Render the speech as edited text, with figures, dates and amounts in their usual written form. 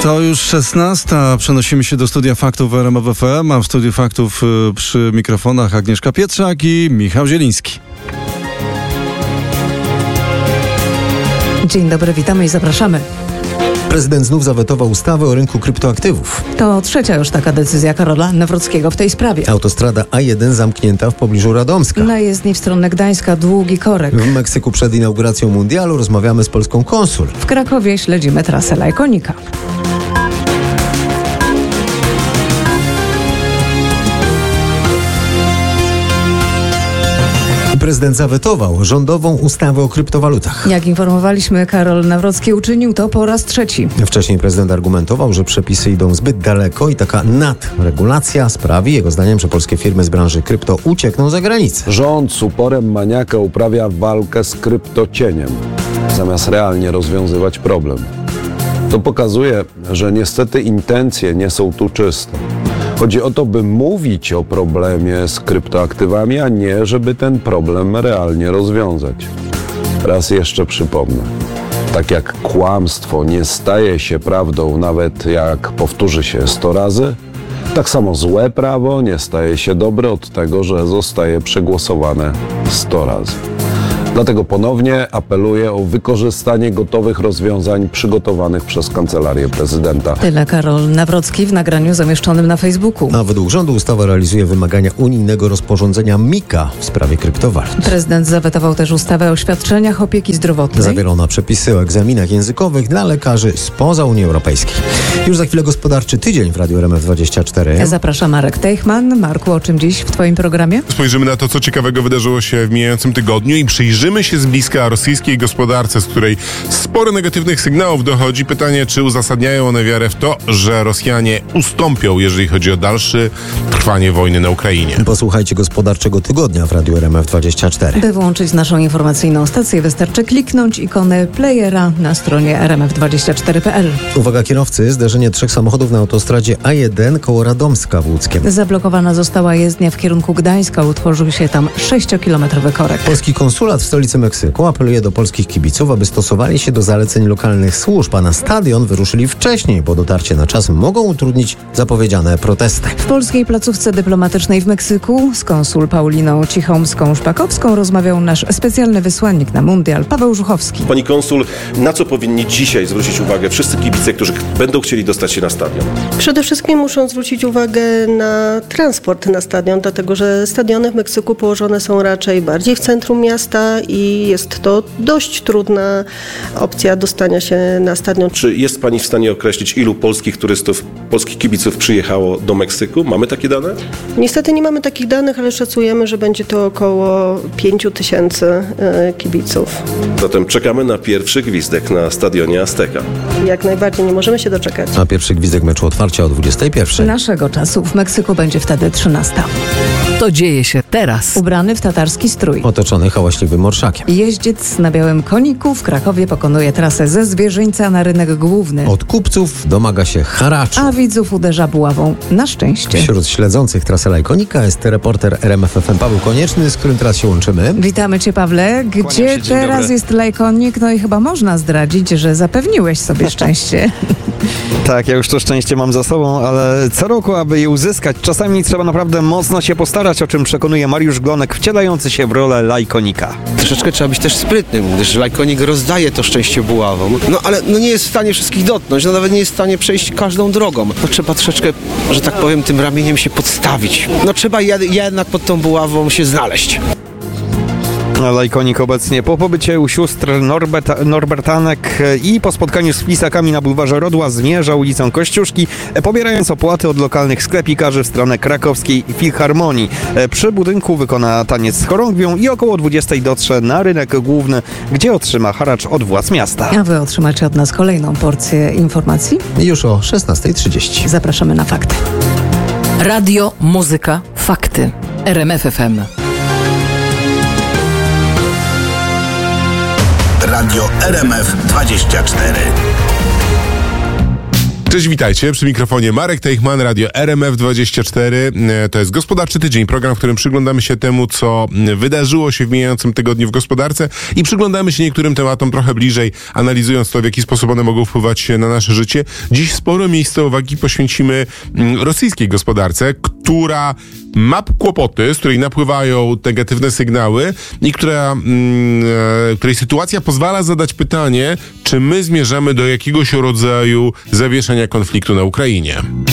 To już 16. Przenosimy się do studia faktów w RMF FM. Mam w studiu faktów przy mikrofonach Agnieszka Pietrzak i Michał Zieliński. Dzień dobry, witamy i zapraszamy. Prezydent znów zawetował ustawę o rynku kryptoaktywów. To trzecia już taka decyzja Karola Nawrockiego w tej sprawie. Autostrada A1 zamknięta w pobliżu Radomska. Na jezdni w stronę Gdańska długi korek. W Meksyku przed inauguracją mundialu rozmawiamy z polską konsul. W Krakowie śledzimy trasę Lajkonika. Prezydent zawetował rządową ustawę o kryptowalutach. Jak informowaliśmy, Karol Nawrocki uczynił to po raz trzeci. Wcześniej prezydent argumentował, że przepisy idą zbyt daleko i taka nadregulacja sprawi, jego zdaniem, że polskie firmy z branży krypto uciekną za granicę. Rząd z uporem maniaka uprawia walkę z kryptocieniem, zamiast realnie rozwiązywać problem. To pokazuje, że niestety intencje nie są tu czyste. Chodzi o to, by mówić o problemie z kryptoaktywami, a nie, żeby ten problem realnie rozwiązać. Raz jeszcze przypomnę. Tak jak kłamstwo nie staje się prawdą, nawet jak powtórzy się 100 razy, tak samo złe prawo nie staje się dobre od tego, że zostaje przegłosowane 100 razy. Dlatego ponownie apeluję o wykorzystanie gotowych rozwiązań przygotowanych przez Kancelarię Prezydenta. Tyle Karol Nawrocki w nagraniu zamieszczonym na Facebooku. A według rządu ustawa realizuje wymagania unijnego rozporządzenia MiCA w sprawie kryptowalut. Prezydent zawetował też ustawę o świadczeniach opieki zdrowotnej. Zawiera ona przepisy o egzaminach językowych dla lekarzy spoza Unii Europejskiej. Już za chwilę gospodarczy tydzień w Radiu RMF24. Zaprasza Marek Teichman. Marku, o czym dziś w twoim programie? Spojrzymy na to, co ciekawego wydarzyło się w mijającym tygodniu i przyjrzymy się z bliska rosyjskiej gospodarce, z której sporo negatywnych sygnałów dochodzi. Pytanie, czy uzasadniają one wiarę w to, że Rosjanie ustąpią, jeżeli chodzi o dalsze trwanie wojny na Ukrainie. Posłuchajcie gospodarczego tygodnia w Radiu RMF24. By włączyć naszą informacyjną stację, wystarczy kliknąć ikonę playera na stronie rmf24.pl. Uwaga kierowcy, zdarzenie 3 samochodów na autostradzie A1 koło Radomska w Łódzkiem. Zablokowana została jezdnia w kierunku Gdańska, utworzył się tam 6-kilometrowy korek. Polski konsulat w stolicy Meksyku apeluje do polskich kibiców, aby stosowali się do zaleceń lokalnych służb, a na stadion wyruszyli wcześniej, bo dotarcie na czas mogą utrudnić zapowiedziane protesty. W polskiej placówce dyplomatycznej w Meksyku z konsul Pauliną Cichomską-Szpakowską rozmawiał nasz specjalny wysłannik na mundial Paweł Żuchowski. Pani konsul, na co powinni dzisiaj zwrócić uwagę wszyscy kibice, którzy będą chcieli dostać się na stadion? Przede wszystkim muszą zwrócić uwagę na transport na stadion, dlatego że stadiony w Meksyku położone są raczej bardziej w centrum miasta i jest to dość trudna opcja dostania się na stadion. Czy jest Pani w stanie określić, ilu polskich turystów, polskich kibiców przyjechało do Meksyku? Mamy takie dane? Niestety nie mamy takich danych, ale szacujemy, że będzie to około 5000 kibiców. Zatem czekamy na pierwszy gwizdek na stadionie Azteca. Jak najbardziej, nie możemy się doczekać. A pierwszy gwizdek meczu otwarcia o 21. Naszego czasu w Meksyku będzie wtedy 13. To dzieje się teraz. Ubrany w tatarski strój. Otoczony hałaśliwym orszakiem. Jeździec na białym koniku w Krakowie pokonuje trasę ze Zwierzyńca na rynek główny. Od kupców domaga się haraczu. A widzów uderza buławą. Na szczęście. Wśród śledzących trasę Lajkonika jest reporter RMF FM Paweł Konieczny, z którym teraz się łączymy. Witamy Cię, Pawle. Gdzie teraz jest Lajkonik? No i chyba można zdradzić, że zapewniłeś sobie szczęście. Tak, ja już to szczęście mam za sobą, ale co roku, aby je uzyskać, czasami trzeba naprawdę mocno się postarać, o czym przekonuje Mariusz Glonek, wcielający się w rolę Lajkonika. Troszeczkę trzeba być też sprytnym, gdyż Lajkonik rozdaje to szczęście buławą. No ale nie jest w stanie wszystkich dotknąć, nawet nie jest w stanie przejść każdą drogą. To trzeba troszeczkę, że tak powiem, tym ramieniem się podstawić. No trzeba jednak pod tą buławą się znaleźć. Lajkonik obecnie po pobycie u sióstr Norbertanek i po spotkaniu z flisakami na bulwarze Rodła zmierza ulicą Kościuszki, pobierając opłaty od lokalnych sklepikarzy w stronę krakowskiej Filharmonii. Przy budynku wykona taniec z chorągwią i około 20 dotrze na rynek główny, gdzie otrzyma haracz od władz miasta. A wy otrzymacie od nas kolejną porcję informacji? Już o 16:30. Zapraszamy na fakty. Radio, muzyka, fakty. RMF FM. Radio RMF 24. Cześć, witajcie. Przy mikrofonie Marek Teichman, Radio RMF24. To jest Gospodarczy Tydzień, program, w którym przyglądamy się temu, co wydarzyło się w mijającym tygodniu w gospodarce i przyglądamy się niektórym tematom trochę bliżej, analizując to, w jaki sposób one mogą wpływać na nasze życie. Dziś sporo miejsca uwagi poświęcimy rosyjskiej gospodarce, która ma kłopoty, z której napływają negatywne sygnały i której sytuacja pozwala zadać pytanie, czy my zmierzamy do jakiegoś rodzaju zawieszenia konfliktu na Ukrainie.